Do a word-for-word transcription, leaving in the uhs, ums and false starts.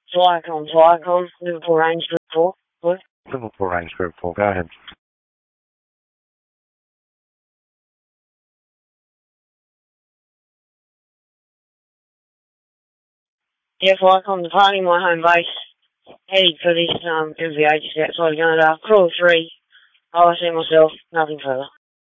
Flycom, Flycom, Liverpool Range Group four, please. Liverpool Range Group four, go ahead. Yeah, Flycom, departing my home base, heading for this um, M V A just outside of Gunnedah, Crawl three, I'll see myself, nothing further.